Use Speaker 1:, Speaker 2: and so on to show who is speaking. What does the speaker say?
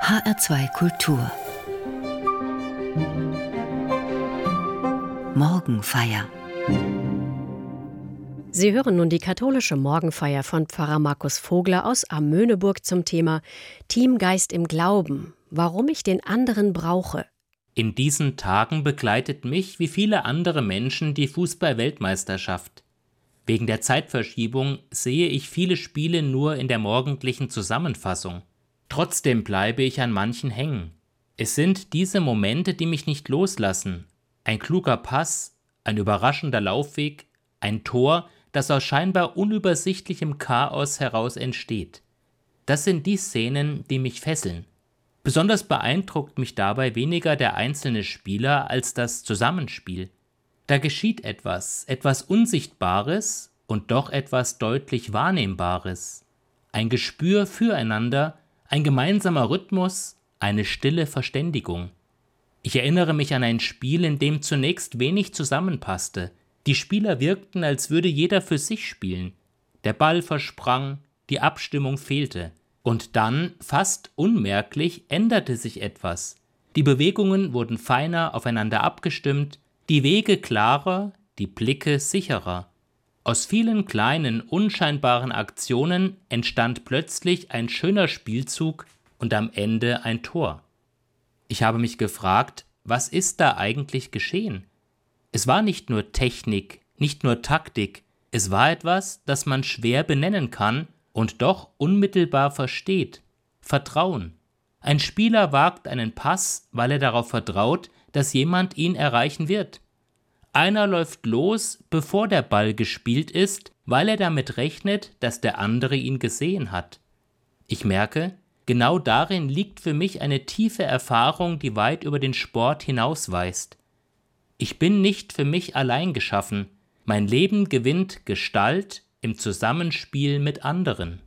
Speaker 1: HR2 Kultur Morgenfeier.
Speaker 2: Sie hören nun die katholische Morgenfeier von Pfarrer Markus Vogler aus Amöneburg zum Thema Teamgeist im Glauben, warum ich den anderen brauche.
Speaker 3: In diesen Tagen begleitet mich, wie viele andere Menschen, die Fußball-Weltmeisterschaft. Wegen der Zeitverschiebung sehe ich viele Spiele nur in der morgendlichen Zusammenfassung. Trotzdem bleibe ich an manchen hängen. Es sind diese Momente, die mich nicht loslassen. Ein kluger Pass, ein überraschender Laufweg, ein Tor, das aus scheinbar unübersichtlichem Chaos heraus entsteht. Das sind die Szenen, die mich fesseln. Besonders beeindruckt mich dabei weniger der einzelne Spieler als das Zusammenspiel. Da geschieht etwas Unsichtbares und doch etwas deutlich Wahrnehmbares. Ein Gespür füreinander, ein gemeinsamer Rhythmus, eine stille Verständigung. Ich erinnere mich an ein Spiel, in dem zunächst wenig zusammenpasste. Die Spieler wirkten, als würde jeder für sich spielen. Der Ball versprang, die Abstimmung fehlte. Und dann, fast unmerklich, änderte sich etwas. Die Bewegungen wurden feiner aufeinander abgestimmt, die Wege klarer, die Blicke sicherer. Aus vielen kleinen, unscheinbaren Aktionen entstand plötzlich ein schöner Spielzug und am Ende ein Tor. Ich habe mich gefragt, was ist da eigentlich geschehen? Es war nicht nur Technik, nicht nur Taktik, es war etwas, das man schwer benennen kann und doch unmittelbar versteht. Vertrauen. Ein Spieler wagt einen Pass, weil er darauf vertraut, dass jemand ihn erreichen wird. Einer läuft los, bevor der Ball gespielt ist, weil er damit rechnet, dass der andere ihn gesehen hat. Ich merke, genau darin liegt für mich eine tiefe Erfahrung, die weit über den Sport hinausweist. Ich bin nicht für mich allein geschaffen. Mein Leben gewinnt Gestalt im Zusammenspiel mit anderen.